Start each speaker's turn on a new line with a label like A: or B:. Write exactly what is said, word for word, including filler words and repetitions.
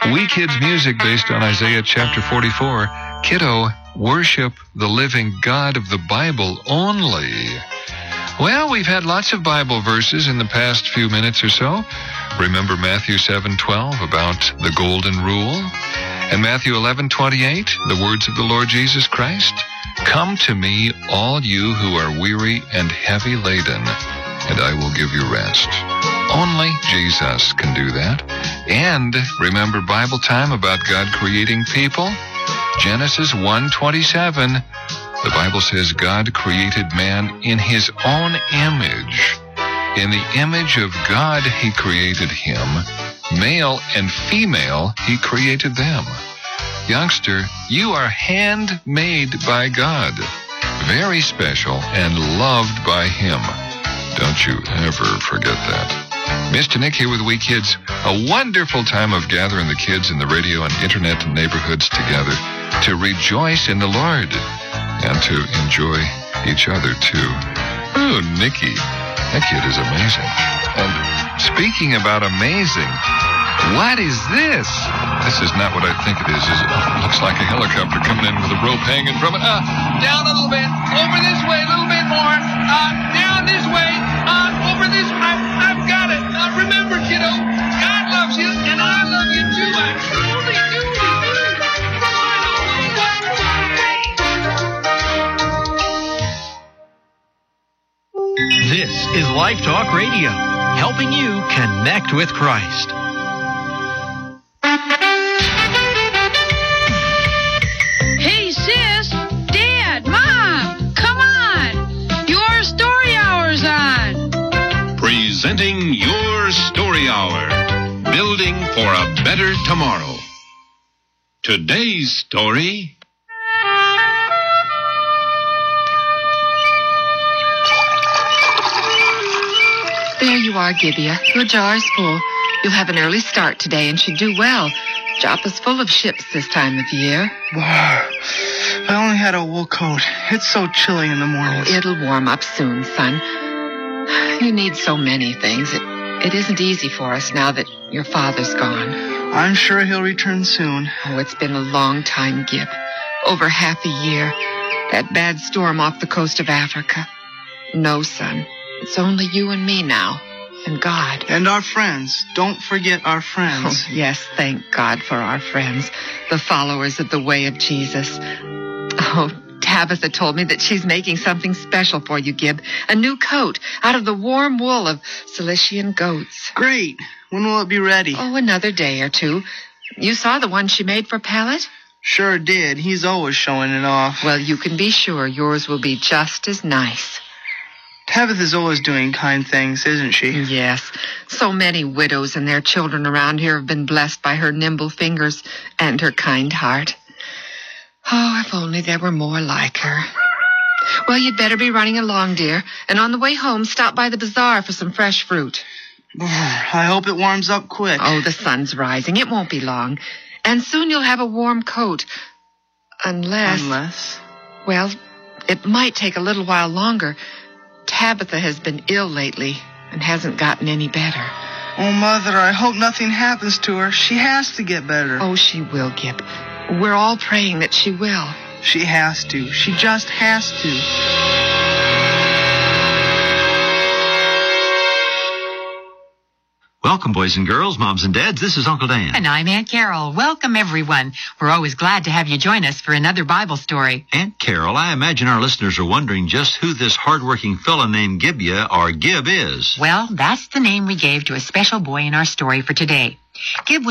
A: We Kids music based on Isaiah chapter forty-four. Kiddo, worship the living God of the Bible only. Well, we've had lots of Bible verses in the past few minutes or so. Remember Matthew seven twelve about the golden rule? And Matthew eleven twenty-eight, the words of the Lord Jesus Christ? Come to me, all you who are weary and heavy laden, and I will give you rest. Only Jesus can do that. And remember Bible time about God creating people? Genesis one twenty-seven. The Bible says God created man in his own image. In the image of God, he created him. Male and female, he created them. Youngster, you are handmade by God. Very special and loved by him. Don't you ever forget that. Mister Nick here with We Kids. A wonderful time of gathering the kids in the radio and internet and neighborhoods together to rejoice in the Lord and to enjoy each other too. Oh, Nicky, that kid is amazing. And speaking about amazing, what is this? This is not what I think it is. It looks like a helicopter coming in with a rope hanging from it. Uh, down a little bit, over this way, a little bit more. Uh, down this way, uh, over this. I've, I've got it. Uh, remember, kiddo, God loves you, and I love you too. I truly do.
B: This is Life Talk Radio, helping you connect with Christ.
C: Hey, sis, Dad, Mom, come on. Your story hour's on.
D: Presenting Your Story Hour, building for a better tomorrow. Today's story...
E: There you are, Gibeah. Your jar's full. You'll have an early start today and should do well. Joppa's full of ships this time of year.
F: Wow. I only had a wool coat. It's so chilly in the mornings.
E: Oh, it'll warm up soon, son. You need so many things. It, it isn't easy for us now that your father's gone.
F: I'm sure he'll return soon.
E: Oh, it's been a long time, Gib. Over half a year. That bad storm off the coast of Africa. No, son. It's only you and me now, and God.
F: And our friends. Don't forget our friends.
E: Oh, yes, thank God for our friends, the followers of the way of Jesus. Oh, Tabitha told me that she's making something special for you, Gib. A new coat out of the warm wool of Cilician goats.
F: Great. When will it be ready?
E: Oh, another day or two. You saw the one she made for Pellet?
F: Sure did. He's always showing it off.
E: Well, you can be sure yours will be just as nice.
F: Tabitha's always doing kind things, isn't she?
E: Yes. So many widows and their children around here have been blessed by her nimble fingers and her kind heart. Oh, if only there were more like her. Well, you'd better be running along, dear. And on the way home, stop by the bazaar for some fresh fruit.
F: I hope it warms up quick.
E: Oh, the sun's rising. It won't be long. And soon you'll have a warm coat. Unless...
F: Unless?
E: Well, it might take a little while longer. Tabitha has been ill lately and hasn't gotten any better.
F: Oh, Mother, I hope nothing happens to her. She has to get better.
E: Oh, she will, Gib. We're all praying that she will.
F: She has to. She just has to.
B: Welcome, boys and girls, moms and dads. This is Uncle Dan.
G: And I'm Aunt Carol. Welcome, everyone. We're always glad to have you join us for another Bible story.
B: Aunt Carol, I imagine our listeners are wondering just who this hard-working fella named Gibeah, or Gib, is.
G: Well, that's the name we gave to a special boy in our story for today. Gib was